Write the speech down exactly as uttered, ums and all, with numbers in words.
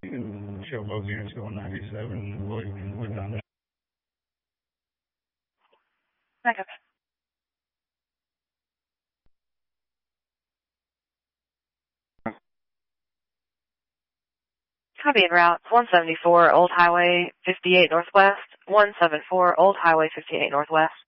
Show both units going ninety-seven. We're, we're done there. Back up. Copy en route, one seventy-four Old Highway fifty-eight Northwest, one seventy-four Old Highway fifty-eight Northwest.